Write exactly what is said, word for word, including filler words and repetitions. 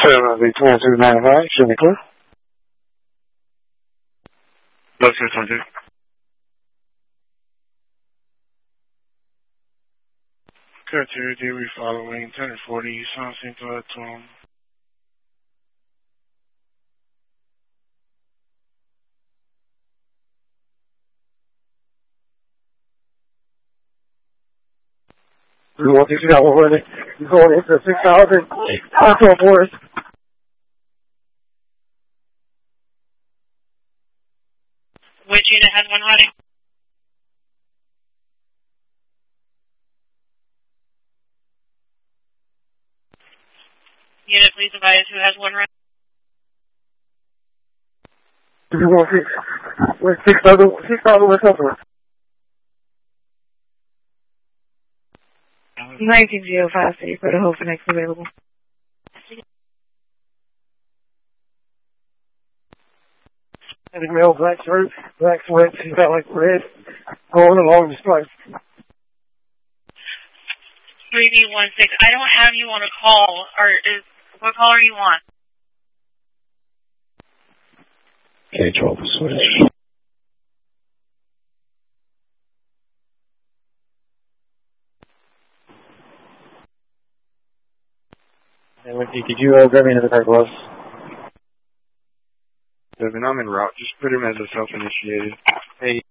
seven V twenty-two ninety-nine, should be clear. Let's go, twenty-two. Criteria D, we following ten forty, San Jacinto at Tom. We want to got one running. You're going into six thousand. Control boys. Which unit has one running? Unit, please advise who has one running. Do you want six? Where's six thousand? Six thousand what's up for? nineteen zero five city for the Hope next available. And the male black shirt, black sweats, he's got like red going along the stripes. three B one six, I don't have you on a call, or is, what call are you on? K twelve, switch. Hey, Lindsay, could you uh, grab me another pair of gloves? Devin, I'm en route. Just put him as a self-initiated. Hey.